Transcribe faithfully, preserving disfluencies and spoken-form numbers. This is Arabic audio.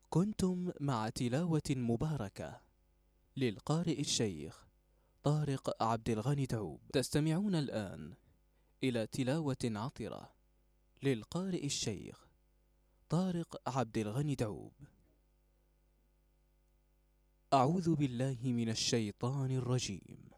كنتم مع تلاوة مباركة للقارئ الشيخ طارق عبد الغني دعوب. تستمعون الآن إلى تلاوة عطرة للقارئ الشيخ طارق عبد الغني دعوب. أعوذ بالله من الشيطان الرجيم.